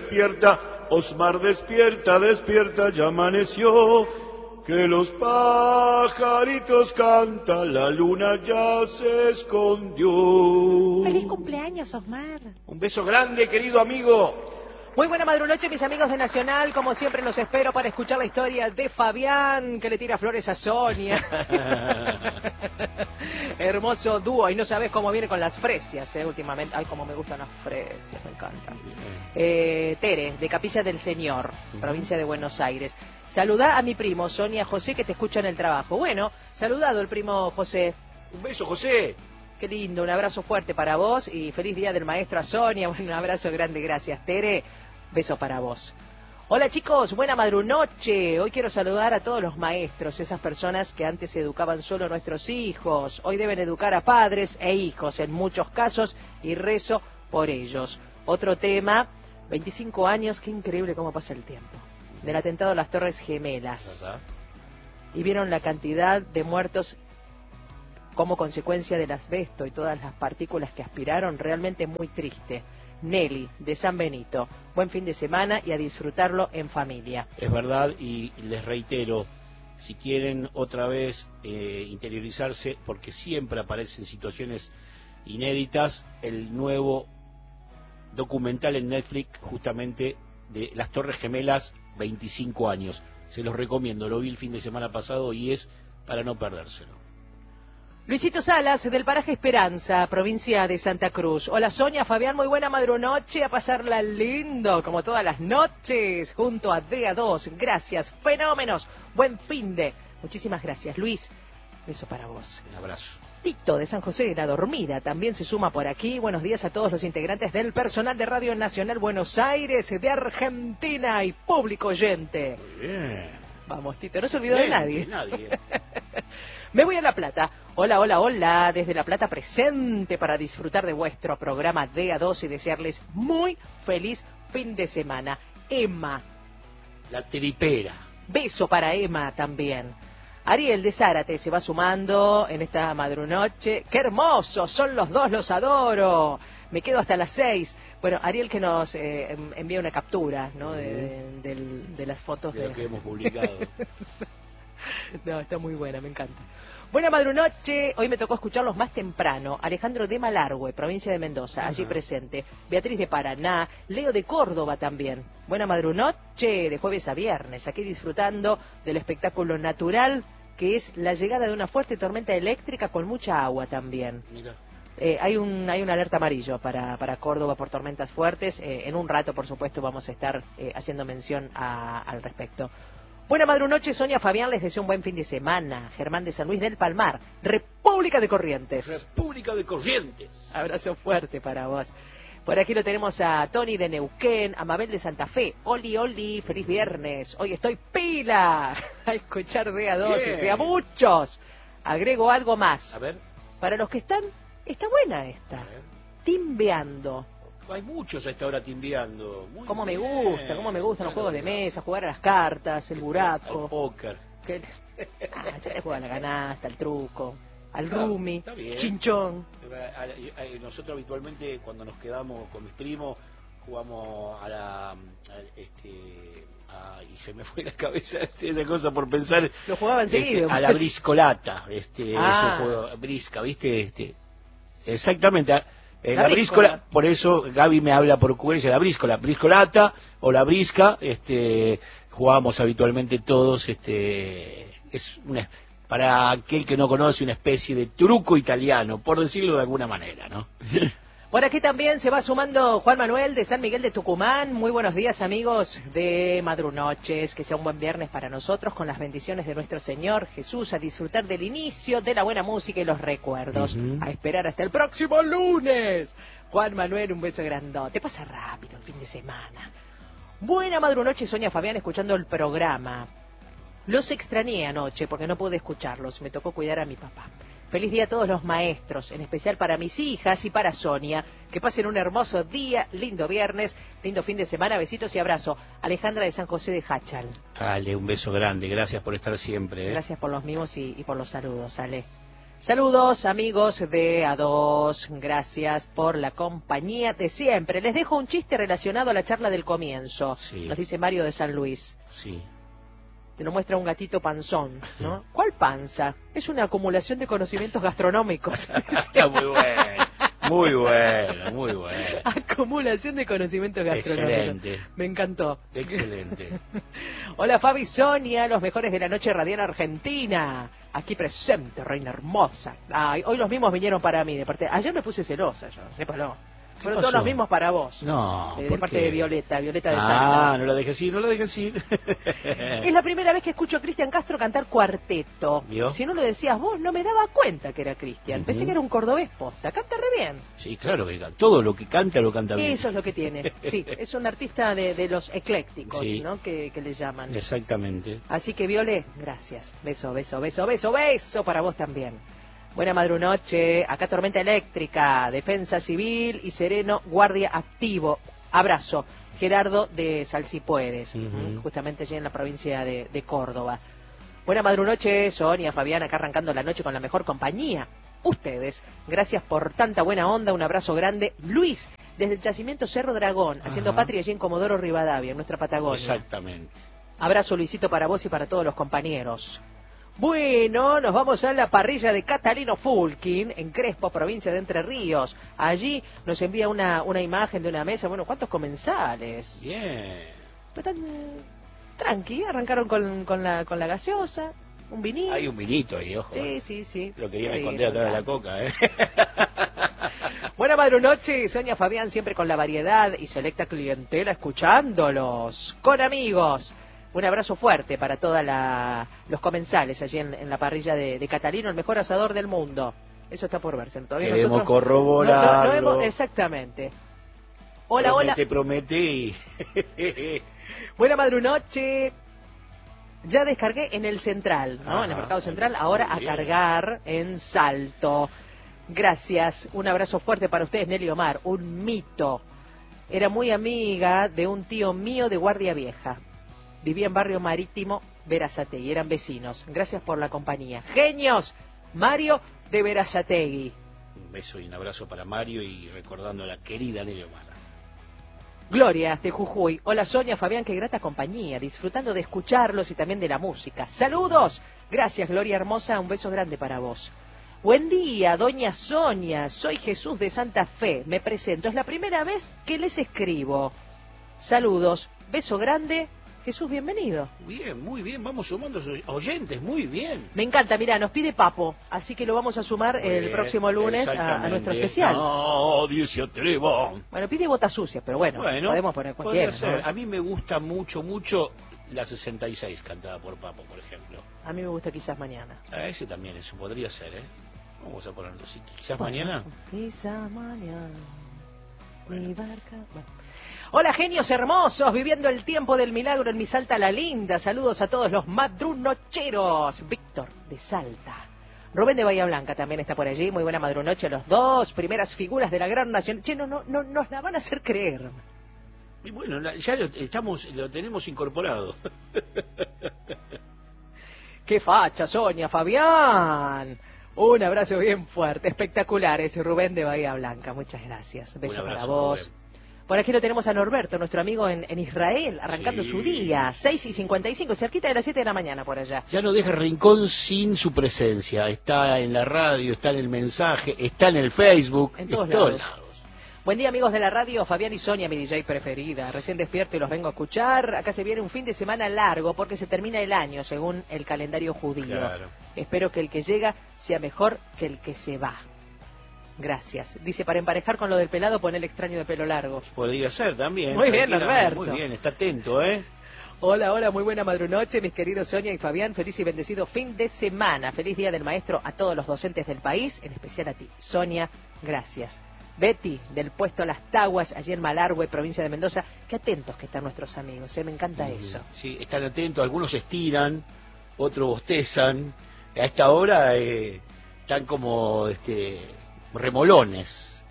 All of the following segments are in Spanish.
despierta, Osmar despierta, despierta, ya amaneció. Que los pajaritos cantan, la luna ya se escondió. ¡Feliz cumpleaños, Osmar! Un beso grande, querido amigo. Muy buena madrunoche, mis amigos de Nacional. Como siempre los espero para escuchar la historia de Fabián, que le tira flores a Sonia. Hermoso dúo, y no sabes cómo viene con las fresias, últimamente. Ay, cómo me gustan las fresias, me encantan. Tere, de Capilla del Señor, provincia de Buenos Aires. Saludá a mi primo, Sonia José, que te escucha en el trabajo. Bueno, saludado el primo José. Un beso, José. Qué lindo, un abrazo fuerte para vos y feliz día del maestro a Sonia. Bueno, un abrazo grande, gracias, Tere. Beso para vos. Hola chicos, buena madrunoche. Hoy quiero saludar a todos los maestros, esas personas que antes educaban solo a nuestros hijos. Hoy deben educar a padres e hijos en muchos casos y rezo por ellos. Otro tema, 25 años, qué increíble cómo pasa el tiempo. Del atentado a las Torres Gemelas. ¿Verdad? Y vieron la cantidad de muertos como consecuencia del asbesto y todas las partículas que aspiraron, realmente muy triste. Nelly, de San Benito. Buen fin de semana y a disfrutarlo en familia. Es verdad, y les reitero, si quieren otra vez interiorizarse, porque siempre aparecen situaciones inéditas, el nuevo documental en Netflix, justamente, de las Torres Gemelas, 25 años. Se los recomiendo, lo vi el fin de semana pasado y es para no perdérselo. Luisito Salas, del paraje Esperanza, provincia de Santa Cruz. Hola Sonia, Fabián, muy buena madrunoche, a pasarla lindo, como todas las noches, junto a DA2. Gracias, fenómenos, buen fin de. Muchísimas gracias, Luis. Beso para vos. Un abrazo. Tito, de San José de la Dormida, también se suma por aquí. Buenos días a todos los integrantes del personal de Radio Nacional Buenos Aires, de Argentina y público oyente. Muy bien. Vamos, Tito, no se olvidó de nadie. Nadie. Me voy a La Plata. Hola, hola, hola. Desde La Plata presente para disfrutar de vuestro programa DA2 y desearles muy feliz fin de semana. Emma. La tripera. Beso para Emma también. Ariel de Zárate se va sumando en esta madrunoche. ¡Qué hermosos! Son los dos, los adoro. Me quedo hasta las 6. Bueno, Ariel que nos envía una captura, ¿no? de las fotos de lo que hemos publicado. No, está muy buena, me encanta. Buena madrunoche, hoy me tocó escucharlos más temprano. Alejandro de Malargüe, provincia de Mendoza, allí presente. Beatriz de Paraná, Leo de Córdoba también. Buena madrunoche, de jueves a viernes, aquí disfrutando del espectáculo natural, que es la llegada de una fuerte tormenta eléctrica con mucha agua también. Mira. Hay una alerta amarillo para Córdoba por tormentas fuertes. En un rato, por supuesto, vamos a estar haciendo mención al respecto. Buena madrunoche, Sonia, Fabián, les deseo un buen fin de semana. Germán de San Luis del Palmar, República de Corrientes. República de Corrientes. Abrazo fuerte para vos. Por aquí lo tenemos a Tony de Neuquén, a Mabel de Santa Fe. Oli, oli, feliz viernes. Hoy estoy pila a escuchar DA2, de a muchos. Agrego algo más. A ver. Para los que está buena esta. Timbeando. Hay muchos a esta hora timbeando. Cómo me gustan los juegos de mesa, jugar a las cartas, el buraco. Al póker. Ya le juega a la canasta, al truco, al rumi, chinchón. Nosotros habitualmente cuando nos quedamos con mis primos jugamos y se me fue la cabeza esa cosa por pensar. Lo jugaban seguido. A la briscolata, esos juegos, brisca, ¿viste? Exactamente. La bríscola, por eso Gaby me habla por cuál, la briscolata o la brisca, jugábamos habitualmente todos, es para aquel que no conoce, una especie de truco italiano, por decirlo de alguna manera, ¿no? Por aquí también se va sumando Juan Manuel de San Miguel de Tucumán. Muy buenos días, amigos de Madrunoches. Que sea un buen viernes para nosotros, con las bendiciones de nuestro Señor Jesús, a disfrutar del inicio de la buena música y los recuerdos. A esperar hasta el próximo lunes. Juan Manuel, un beso grandote. Pasa rápido el fin de semana. Buena madrunoche, Sonia, Fabián, escuchando el programa. Los extrañé anoche porque no pude escucharlos. Me tocó cuidar a mi papá. Feliz día a todos los maestros, en especial para mis hijas y para Sonia. Que pasen un hermoso día, lindo viernes, lindo fin de semana. Besitos y abrazo. Alejandra de San José de Hachal. Ale, un beso grande. Gracias por estar siempre. Gracias por los mimos y por los saludos, Ale. Saludos amigos de A2, gracias por la compañía de siempre. Les dejo un chiste relacionado a la charla del comienzo, sí. Nos dice Mario de San Luis. Sí. Te lo muestra un gatito panzón, ¿no? ¿Cuál panza? Es una acumulación de conocimientos gastronómicos. Muy bueno, muy bueno, muy bueno. Acumulación de conocimientos gastronómicos. Excelente. Me encantó. Excelente. Hola Fabi, Sonia, los mejores de la noche radial argentina. Aquí presente, reina hermosa. Ay, hoy los mismos vinieron para mí. De parte. Ayer me puse celosa yo, sépalo. Fueron todos los mismos para vos. No, de parte qué? de Violeta de Salta. No la dejes ir, no la dejes ir. Es la primera vez que escucho a Cristian Castro cantar cuarteto. ¿Vio? Si no lo decías vos, no me daba cuenta que era Cristian. Pensé que era un cordobés posta. Canta re bien. Sí, claro que todo lo que canta lo canta bien. Eso es lo que tiene. Sí, es un artista de los eclécticos, sí. ¿no? Que le llaman. Exactamente. Así que Viole, gracias. Beso, beso, beso, beso, beso para vos también. Buena madrunoche, acá tormenta eléctrica, defensa civil y sereno, guardia activo. Abrazo. Gerardo de Salsipuedes, justamente allí en la provincia de Córdoba. Buena madrunoche, Sonia, Fabián, acá arrancando la noche con la mejor compañía. Ustedes, gracias por tanta buena onda, un abrazo grande. Luis, desde el yacimiento Cerro Dragón, haciendo patria allí en Comodoro Rivadavia, en nuestra Patagonia. Exactamente. Abrazo Luisito para vos y para todos los compañeros. Bueno, nos vamos a la parrilla de Catalino Fulkin, en Crespo, provincia de Entre Ríos. Allí nos envía una imagen de una mesa. Bueno, ¿cuántos comensales? Bien. Pero tan, tranqui, arrancaron con la gaseosa, un vinito. Hay un vinito ahí, ojo. Sí. Lo querían esconder atrás de la coca, ¿eh? Buena madrunoche, Sonia Fabián, siempre con la variedad y selecta clientela, escuchándolos, con amigos. Un abrazo fuerte para todos los comensales allí en la parrilla de Catalino, el mejor asador del mundo. Eso está por verse. Todavía Queremos corroborarlo. No, exactamente. Hola. Promete y... Buena madrunoche. Ya descargué en el Central, ¿no? En el Mercado Central. Ahora a cargar en Salto. Gracias. Un abrazo fuerte para ustedes, Nelly Omar. Un mito. Era muy amiga de un tío mío de Guardia Vieja. Vivía en Barrio Marítimo, Berazategui. Eran vecinos. Gracias por la compañía. ¡Genios! Mario de Berazategui. Un beso y un abrazo para Mario y recordando a la querida Nelly Omar. Gloria de Jujuy. Hola Sonia, Fabián, qué grata compañía. Disfrutando de escucharlos y también de la música. ¡Saludos! Gracias, Gloria hermosa. Un beso grande para vos. Buen día, doña Sonia. Soy Jesús de Santa Fe. Me presento. Es la primera vez que les escribo. Saludos. Beso grande. Jesús, bienvenido. Bien, muy bien, vamos sumando oyentes, muy bien. Me encanta, mira, nos pide Papo, así que lo vamos a sumar el próximo lunes a nuestro especial. Nadie se atreva. Bueno, pide botas sucias, pero bueno, podemos poner cualquiera. ¿No? A mí me gusta mucho la 66 cantada por Papo, por ejemplo. A mí me gusta Quizás Mañana. Ese también, eso podría ser, ¿eh? Vamos a ponerlo así, quizás mañana. Quizás mañana, mi barca... Bueno. Hola genios hermosos, viviendo el tiempo del milagro en mi Salta la Linda. Saludos a todos los madrunocheros. Víctor de Salta. Rubén de Bahía Blanca también está por allí. Muy buena madrunoche a los dos. Primeras figuras de la gran nación. Che, no nos la van a hacer creer. Y bueno, ya lo tenemos incorporado. ¡Qué facha, Sonia, Fabián! Un abrazo bien fuerte, espectacular ese Rubén de Bahía Blanca. Muchas gracias. Beso para vos. Rubén. Por aquí lo tenemos a Norberto, nuestro amigo en Israel, arrancando su día, 6:55, cerquita de las 7 de la mañana por allá. Ya no deja Rincón sin su presencia. Está en la radio, está en el mensaje, está en el Facebook, en todos lados. Buen día amigos de la radio, Fabián y Sonia, mi DJ preferida. Recién despierto y los vengo a escuchar. Acá se viene un fin de semana largo porque se termina el año según el calendario judío. Claro. Espero que el que llega sea mejor que el que se va. Gracias. Dice, para emparejar con lo del pelado, pon el extraño de pelo largo. Podría ser también. Muy bien, Norberto. Muy bien, está atento, ¿eh? Hola, muy buena madrunoche, mis queridos Sonia y Fabián. Feliz y bendecido fin de semana. Feliz Día del Maestro a todos los docentes del país, en especial a ti. Sonia, gracias. Betty, del puesto Las Taguas, allí en Malargüe, provincia de Mendoza. Qué atentos que están nuestros amigos, me encanta eso. Sí, están atentos. Algunos estiran, otros bostezan. A esta hora están como... remolones.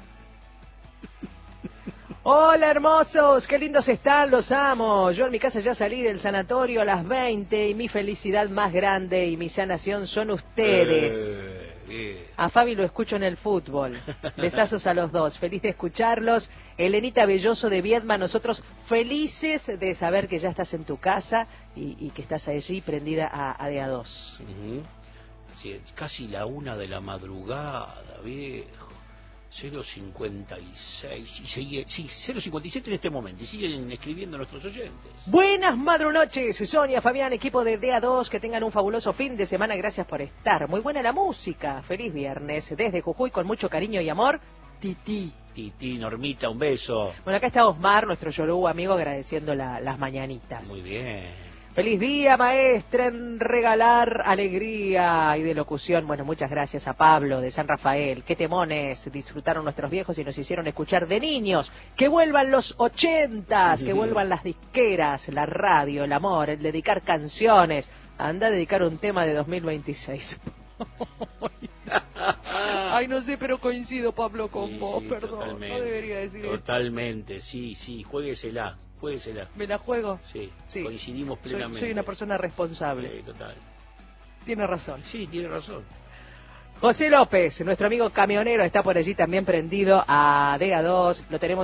Hola hermosos, qué lindos están, los amo. Yo en mi casa ya salí del sanatorio a las 20 y mi felicidad más grande y mi sanación son ustedes. Bien. A Fabi lo escucho en el fútbol. Besazos a los dos. Feliz de escucharlos. Elenita Belloso de Viedma, nosotros felices de saber que ya estás en tu casa y que estás allí prendida a de a dos. Sí, casi la 1 de la madrugada, viejo. 0.56 y sigue, sí, 0.57 en este momento y siguen escribiendo nuestros oyentes. Buenas madrunoches, Sonia, Fabián, equipo de DA2, que tengan un fabuloso fin de semana, gracias por estar. Muy buena la música, feliz viernes, desde Jujuy con mucho cariño y amor, Titi. Titi, Normita, un beso. Bueno, acá está Osmar, nuestro Yoruba amigo, agradeciendo las mañanitas. Muy bien. Feliz día, maestra, en regalar alegría y de locución. Bueno, muchas gracias a Pablo de San Rafael. Qué temones disfrutaron nuestros viejos y nos hicieron escuchar de niños. Que vuelvan los 80s, que vuelvan las disqueras, la radio, el amor, el dedicar canciones. Anda a dedicar un tema de 2026. Ay, no sé, pero coincido, Pablo, con vos, perdón. Totalmente, no debería decir totalmente, sí, juéguesela. ¿Me la juego? Sí, coincidimos plenamente. Soy una persona responsable. Sí, total. Tiene razón. Sí, tiene razón. José López, nuestro amigo camionero, está por allí también prendido a DA2. Lo tenemos